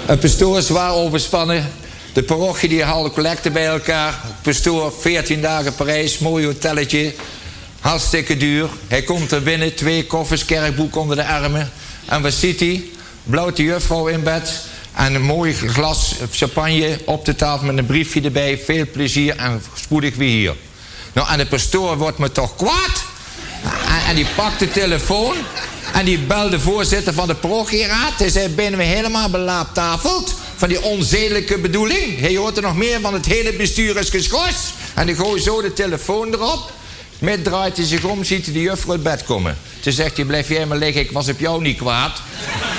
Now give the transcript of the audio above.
Het pastoor zwaar overspannen. De parochie die haalde collecten bij elkaar. Pastoor 14 dagen Parijs, mooi hotelletje. Hartstikke duur. Hij komt er binnen, 2 koffers, kerkboek onder de armen. En wat ziet hij? Blauwt de juffrouw in bed. En een mooi glas champagne op de tafel met een briefje erbij. Veel plezier en spoedig weer hier. Nou, en de pastoor wordt me toch kwaad. En die pakt de telefoon. En die belt de voorzitter van de parochieraad. Hij zei, ben we helemaal belaaptafeld van die onzedelijke bedoeling? Hij hoort er nog meer van, het hele bestuur is geschorst. En dan gooi je zo de telefoon erop. Met draait hij zich om, ziet hij de juffrouw uit bed komen. Toen zegt hij, blijf jij maar liggen, ik was op jou niet kwaad.